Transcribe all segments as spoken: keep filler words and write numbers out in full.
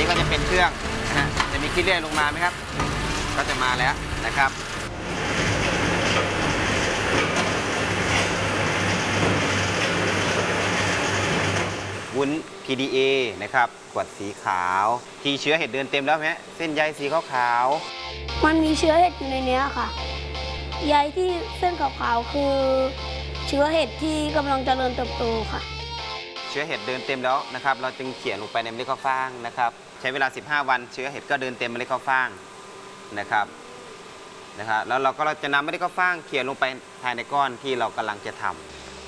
ก็จะเป็นเครื่องนะฮะจะมีขี้เลื่อยลงมาไหมครับก็จะมาแล้วนะครับวุ้น พี ดี เอ นะครับขวดสีขาวที่เชื้อเห็ดเดินเต็มแล้วไหมเส้นใยสีขาวๆมันมีเชื้อเห็ดอยู่ในนี้ค่ะใยที่เส้นขาวๆคือเชื้อเห็ดที่กำลังเจริญเติบโตค่ะเชื้อเห็ดเดินเต็มแล้วนะครับเราจึงเขี่ยลงไปในเมล็ดข้าวฟ่างนะครับใช้เวลาสิบห้าวันเชื้อเห็ดก็เดินเต็มเมล็ดข้าวฟ่างนะครับนะครับแล้วเราก็จะนำเมล็ดข้าวฟ่างเขี่ยลงไปภายในก้อนที่เรากำลังจะทำ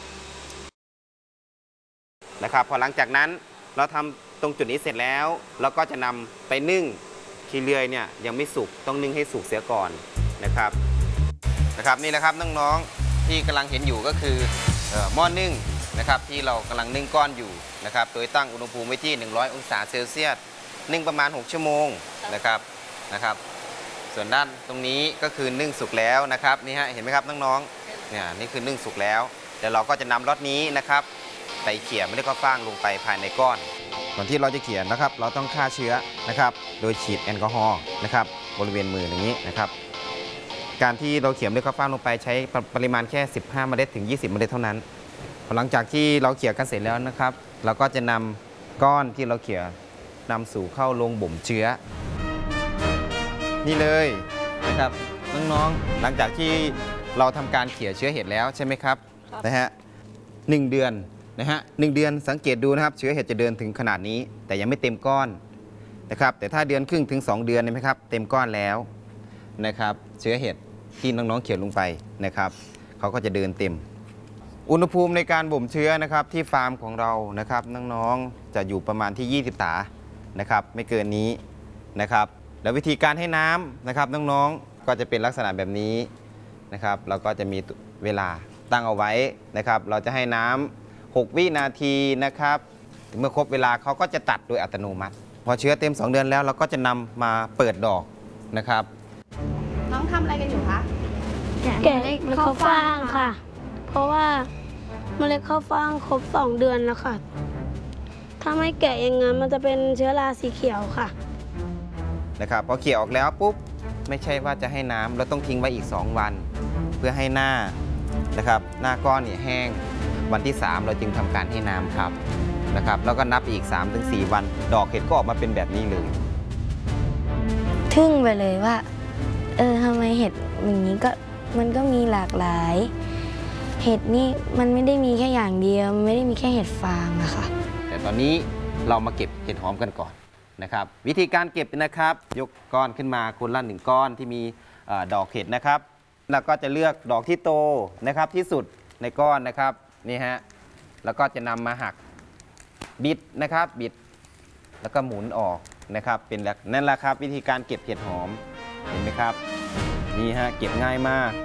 นะครับพอหลังจากนั้นเราทำตรงจุดนี้เสร็จแล้วเราก็จะนำไปนึ่งขี้เลื่อยเนี่ยยังไม่สุกต้องนึ่งให้สุกเสียก่อนนะครับนะครับนี่แหละครับน้องๆที่กำลังเห็นอยู่ก็คือหม้อนึ่งนะครับที่เรากำลังนึ่งก้อนอยู่นะครับโดยตั้งอุณหภูมิไว้ที่หนึ่งร้อยองศาเซลเซียสนึ่งประมาณหกชั่วโมงนะครับนะครับส่วนด้านตรงนี้ก็คือนึ่งสุกแล้วนะครับนี่ฮะเห็นไหมครับน้องๆเนี่ยนี่คือนึ่งสุกแล้วเดี๋ยวเราก็จะนำล็อตนี้นะครับไปเขี่ยไม่ได้ก็ฟ้างลงไปภายในก้อนก่อนที่เราจะเขี่ยนะครับเราต้องฆ่าเชื้อนะครับโดยฉีดแอลกอฮอล์นะครับบริเวณมืออย่างนี้นะครับการที่เราเขี่ยไม่ได้ก็ฟ้างลงไปใช้ปริมาณแค่สิบห้าเมล็ดถึงยี่สิบเมล็ดเท่านั้นหลังจากที่เราเขี่ยกันเสร็จแล้วนะครับเราก็จะนำก้อนที่เราเขี่ยนำสู่เข้าโรงบ่มเชื้อนี่เลยนะครับน้องๆหลังจากที่เราทำการเขี่ยเชื้อเห็ดแล้วใช่ไหมครับนะฮะหนึ่งเดือนนะฮะหนึ่งเดือนสังเกตดูนะครับเชื้อเห็ดจะเดินถึงขนาดนี้แต่ยังไม่เต็มก้อนนะครับแต่ถ้าเดือนครึ่งถึงสองเดือนนะครับเต็มก้อนแล้วนะครับเชื้อเห็ดที่น้องๆเขี่ยลงไปนะครับเขาก็จะเดินเต็มอุณหภูมิในการบ่มเชื้อนะครับที่ฟาร์มของเรานะครับน้องๆจะอยู่ประมาณที่ยี่สิบองศานะครับไม่เกินนี้นะครับแล้ววิธีการให้น้ำนะครับน้องๆก็จะเป็นลักษณะแบบนี้นะครับเราก็จะมีเวลาตั้งเอาไว้นะครับเราจะให้น้ำหกวินาทีนะครับเมื่อครบเวลาเขาก็จะตัดโดยอัตโนมัติพอเชื้อเต็มสองเดือนแล้วเราก็จะนำมาเปิดดอกนะครับน้องทำอะไรกันอยู่คะแกะเมล็ดข้าวฟ่างค่ะเพราะว่าเมล็ดข้าวฟ่างครบสองเดือนแล้วค่ะถ้าไม่แกะอย่างนั้นมันจะเป็นเชื้อราสีเขียวค่ะนะครับพอเขี่ยออกแล้วปุ๊บไม่ใช่ว่าจะให้น้ำเราต้องทิ้งไว้อีกสองวันเพื่อให้หน้านะครับหน้าก้อนเนี่ยแห้งวันที่สามเราจึงทำการให้น้ำครับนะครับแล้วก็นับอีก สามถึงสี่ วันดอกเห็ดก็ออกมาเป็นแบบนี้เลยทึ่งไปเลยว่าเออทำไมเห็ดอย่างนี้ก็มันก็มีหลากหลายเห็ดนี่มันไม่ได้มีแค่อย่างเดียวมันไม่ได้มีแค่เห็ดฟางอะค่ะแต่ตอนนี้เรามาเก็บเห็ดหอมกันก่อนนะครับวิธีการเก็บนะครับยกก้อนขึ้นมาคนละหนึ่งก้อนที่มีดอกเห็ดนะครับแล้วก็จะเลือกดอกที่โตนะครับที่สุดในก้อนนะครับนี่ฮะแล้วก็จะนำมาหักบิดนะครับบิดแล้วก็หมุนออกนะครับเป็นนั่นแหละครับวิธีการเก็บเห็ดหอมเห็นไหมครับนี่ฮะเก็บง่ายมาก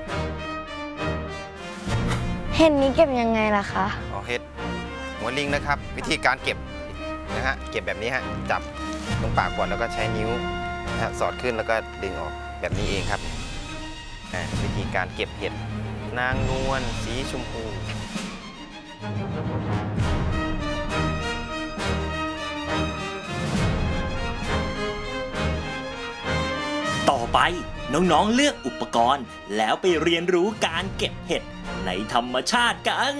เห็ดนี้เก็บยังไงล่ะคะอ๋อเห็ดหัวลิงนะครับวิธีการเก็บนะฮะเก็บแบบนี้ฮะจับตรงปากก่อนแล้วก็ใช้นิ้วนะฮะสอดขึ้นแล้วก็ดึงออกแบบนี้เองครับวิธีการเก็บเห็ดนางนวลสีชมพูต่อไปน้องๆเลือกอุปกรณ์แล้วไปเรียนรู้การเก็บเห็ดในธรรมชาติกัน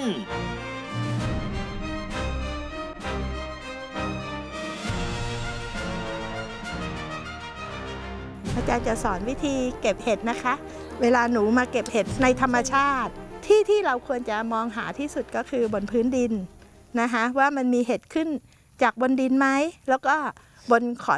อาจารย์จะสอนวิธีเก็บเห็ดนะคะเวลาหนูมาเก็บเห็ดในธรรมชาติที่ที่เราควรจะมองหาที่สุดก็คือบนพื้นดินนะคะว่ามันมีเห็ดขึ้นจากบนดินไหมแล้วก็บนขอน